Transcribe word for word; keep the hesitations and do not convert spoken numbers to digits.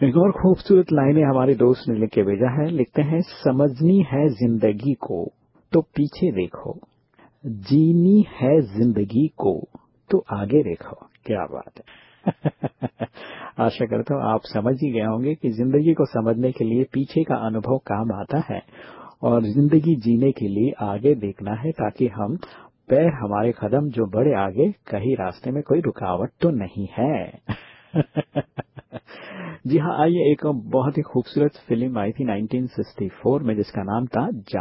एक और खूबसूरत लाइनें हमारे दोस्त ने लिख के भेजा है। लिखते हैं, समझनी है जिंदगी को तो पीछे देखो, जीनी है जिंदगी को तो आगे देखो। क्या बात है। आशा करता हूँ आप समझ ही गए होंगे कि जिंदगी को समझने के लिए पीछे का अनुभव काम आता है और जिंदगी जीने के लिए आगे देखना है, ताकि हम पैर हमारे कदम जो बढ़े आगे, कहीं रास्ते में कोई रुकावट तो नहीं है। जी हाँ, आइए एक बहुत ही खूबसूरत फिल्म आई थी नाइनटीन सिक्सटी फोर में जिसका नाम था